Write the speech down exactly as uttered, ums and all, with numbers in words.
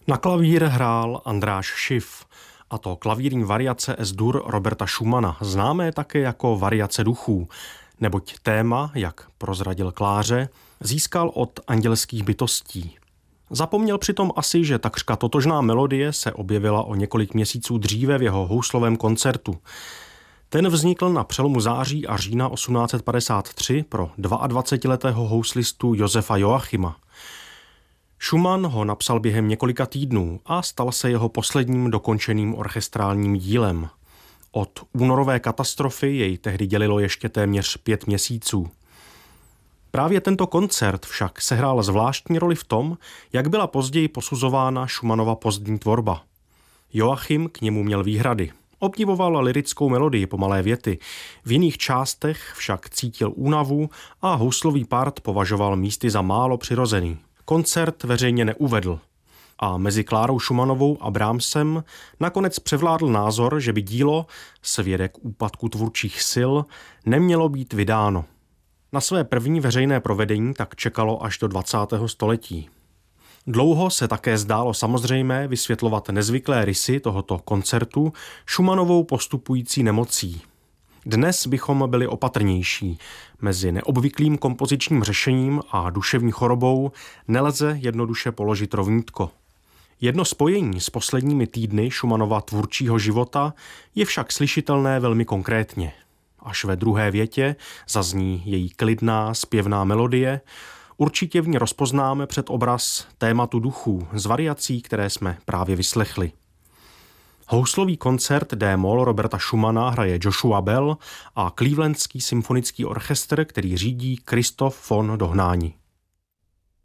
Na klavír hrál Andráš Schiff, a to klavírní variace Es-dur Roberta Schumana, známé také jako variace duchů, neboť téma, jak prozradil Kláře, získal od andělských bytostí. Zapomněl přitom asi, že takřka totožná melodie se objevila o několik měsíců dříve v jeho houslovém koncertu. Ten vznikl na přelomu září a října osmnáct set padesát tři pro dvaadvacetiletého houslistu Josefa Joachima. Schumann ho napsal během několika týdnů a stal se jeho posledním dokončeným orchestrálním dílem. Od únorové katastrofy jej tehdy dělilo ještě téměř pět měsíců. Právě tento koncert však sehrál zvláštní roli v tom, jak byla později posuzována Schumannova pozdní tvorba. Joachim k němu měl výhrady. Obdivoval lyrickou melodii pomalé věty, v jiných částech však cítil únavu a houslový part považoval místy za málo přirozený. Koncert veřejně neuvedl a mezi Klárou Schumannovou a Brahmsem nakonec převládl názor, že by dílo, svědek úpadku tvůrčích sil, nemělo být vydáno. Na své první veřejné provedení tak čekalo až do dvacátého století. Dlouho se také zdálo samozřejmé vysvětlovat nezvyklé rysy tohoto koncertu Schumannovou postupující nemocí. Dnes bychom byli opatrnější. Mezi neobvyklým kompozičním řešením a duševní chorobou nelze jednoduše položit rovnítko. Jedno spojení s posledními týdny Schumannova tvůrčího života je však slyšitelné velmi konkrétně. Až ve druhé větě zazní její klidná, zpěvná melodie, určitě v ní rozpoznáme předobraz tématu duchů z variací, které jsme právě vyslechli. Houslový koncert D-moll Roberta Schumana hraje Joshua Bell a Clevelandský symfonický orchestr, který řídí Christoph von Dohnányi.